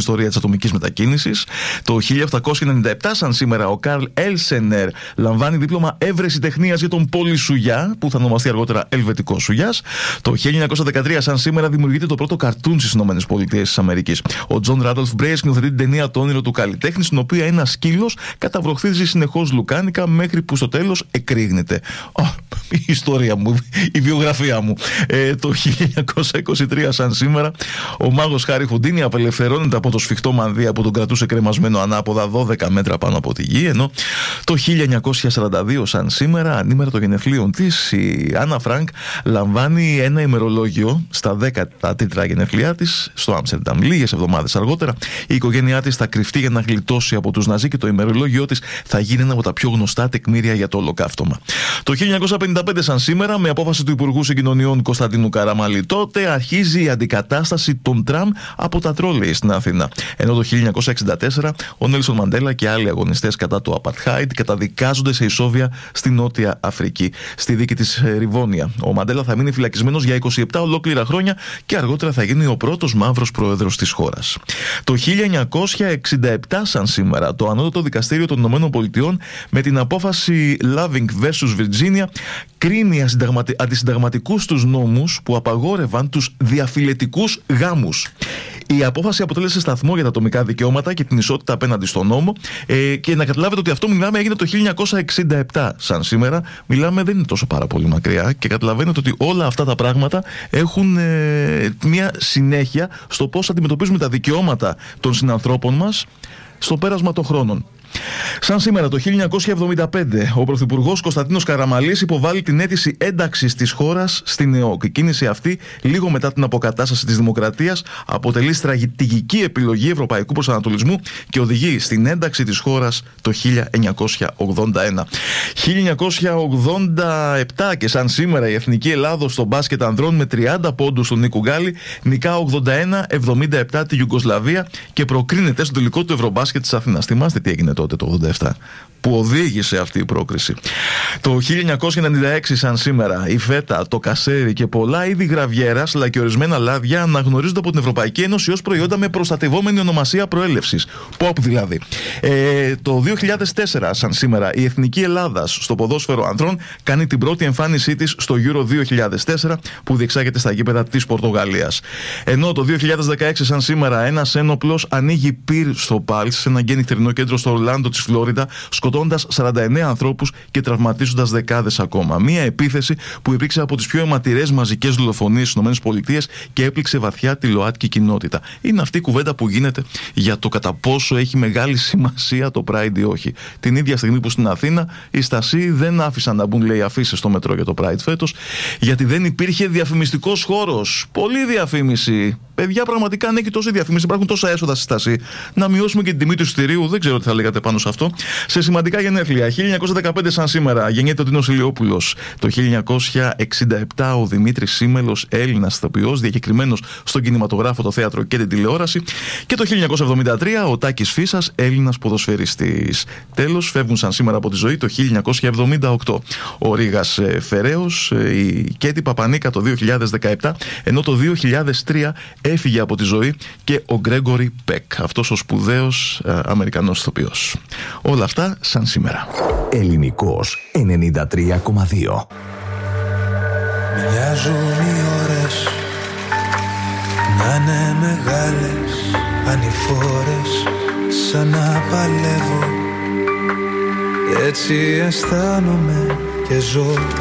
ιστορία της ατομικής μετακίνησης. Το 1897, σαν σήμερα, ο Καρλ Έλσενερ λαμβάνει δίπλωμα εύρεσιτεχνίας για τον πολυσουγιά, που θα ονομαστεί αργότερα Ελβετικό Σουγιάς. Το 1913, σαν σήμερα, δημιουργείται το πρώτο καρτούν στις ΗΠΑ. Ο Τζον Ράντολφ Μπρέι σκηνοθετεί την ταινία Το όνειρο του καλλιτέχνη, στην οποία ένα σκύλος καταβροχθίζει συνεχώς λουκάνικα μέχρι που στο τέλος εκρήγνεται. Η ιστορία μου, η βιογραφία μου. Το 1923, σαν σήμερα, ο μάγος Χάρι Χουντίνι απελευθερώνεται από το σφιχτό μανδύα που τον κρατούσε κρεμασμένο ανάποδα 12 μέτρα πάνω από τη γη, ενώ το 1942, σαν σήμερα, ανήμερα των γενεθλίων της, η Άννα Φρανκ λαμβάνει ένα ημερολόγιο στα 13 γενεθλιά της στο Άμστερνταμ. Λίγες εβδομάδες αργότερα, η οικογένειά της θα κρυφτεί για να γλιτώσει από τους Ναζί και το ημερολόγιο της θα γίνει ένα από τα πιο γνωστά τεκμήρια για το ολοκαύτωμα. Το 1955, σαν σήμερα, με απόφαση του Υπουργού Συγκοινωνιών Κωνσταντίνου Καραμαλή, τότε αρχίζει η αντικατάσταση των τραμ από τα τρόλεϊ στην Αθήνα. Ενώ το 1964, ο Νέλσον Μαντέλα και άλλοι αγωνιστές κατά του Απαρτχάιντ καταδικάζονται σε ισόβια στη Νότια Αφρική, στη δίκη της Ριβόνια. Ο Μαντέλα θα μείνει φυλακισμένος για 27 ολόκληρα χρόνια και αργότερα θα γίνει ο πρώτος μαύρος πρόεδρος της χώρας. Το 1967, σαν σήμερα, το Ανώτατο Δικαστήριο των Ηνωμένων Πολιτειών, με την απόφαση Loving vs. Virginia, κρίνει αντισυνταγματικούς τους νόμους που απαγόρευαν τους διαφυλετικούς γάμους. Η απόφαση αποτέλεσε σταθμό για τα ατομικά δικαιώματα και την ισότητα απέναντι στον νόμο. Και να καταλάβετε ότι αυτό μιλάμε έγινε το 1967, σαν σήμερα. Μιλάμε, δεν είναι τόσο πάρα πολύ μακριά. Και καταλαβαίνετε ότι όλα αυτά τα πράγματα έχουν μια συνέχεια στο πώς αντιμετωπίζουμε τα δικαιώματα των συνανθρώπων μας στο πέρασμα των χρόνων. Σαν σήμερα, το 1975, ο Πρωθυπουργός Κωνσταντίνος Καραμαλής υποβάλλει την αίτηση ένταξης της χώρας στην ΕΟΚ. Η κίνηση αυτή, λίγο μετά την αποκατάσταση της δημοκρατίας, αποτελεί στρατηγική επιλογή ευρωπαϊκού προσανατολισμού και οδηγεί στην ένταξη της χώρας το 1981. 1987, και σαν σήμερα, η Εθνική Ελλάδος στο μπάσκετ ανδρών με 30 πόντους στον Νίκο Γκάλη νικά 81-77 τη Ιουγκοσλαβία και προκρίνεται στο τελικό του Ευρωμπάσκετ της Αθήνας. Θυμάστε τι έγινε τότε το 87, που οδήγησε αυτή η πρόκριση. Το 1996, σαν σήμερα, η φέτα, το κασέρι και πολλά είδη γραβιέρας, αλλά και ορισμένα λάδια αναγνωρίζονται από την Ευρωπαϊκή Ένωση ως προϊόντα με προστατευόμενη ονομασία προέλευσης. Pop δηλαδή. Το 2004, σαν σήμερα, η Εθνική Ελλάδας στο ποδόσφαιρο ανδρών κάνει την πρώτη εμφάνισή της στο Euro 2004, που διεξάγεται στα γήπεδα της Πορτογαλίας. Ενώ το 2016, σαν σήμερα, ένας ένοπλος ανοίγει πυρ στο Πάλς, σε ένα νυχτερινό κέντρο στο Ορλάντο της Φλόριντα, σκοτώντας 49 ανθρώπους και τραυματίζοντας δεκάδες ακόμα. Μία επίθεση που υπήρξε από τις πιο αιματηρές μαζικές δολοφονίες στις ΗΠΑ και έπληξε βαθιά τη ΛΟΑΤΚΙ κοινότητα. Είναι αυτή η κουβέντα που γίνεται για το κατά πόσο έχει μεγάλη σημασία το Pride ή όχι. Την ίδια στιγμή που στην Αθήνα οι Στασί δεν άφησαν να μπουν, λέει, αφήσεις στο μετρό για το Pride φέτος, γιατί δεν υπήρχε διαφημιστικός χώρος. Πολλή διαφήμιση. Παιδιά, πραγματικά, αν έχει τόση διαφήμιση, υπάρχουν τόσα έσοδα στη Στασί, να μειώσουμε και την τιμή του εισιτηρίου. Δεν ξέρω τι θα λέγατε πάνω σε αυτό. Σε σημαντικά γενέθλια, 1915, σαν σήμερα, γεννιέται ο Τίνος Ηλιόπουλος. Το 1967, ο Δημήτρης Σίμελος, Έλληνας ηθοποιός, διακεκριμένος στον κινηματογράφο, το θέατρο και την τηλεόραση. Και το 1973, ο Τάκης Φίσας, Έλληνας ποδοσφαιριστής. Τέλος, φεύγουν σαν σήμερα από τη ζωή το 1978. Ο Ρήγας Φεραίος, η Κέτη Παπανίκα το 2017, ενώ το 2003 έφυγε από τη ζωή και ο Γκρέγκορι Πεκ, αυτός ο σπουδαίος Αμερικανός ηθοποιός. Όλα αυτά σαν σήμερα. Ελληνικός 93,2. Μοιάζουν οι ώρες να είναι μεγάλες, ανηφόρες, σαν να παλεύω. Έτσι αισθάνομαι και ζω.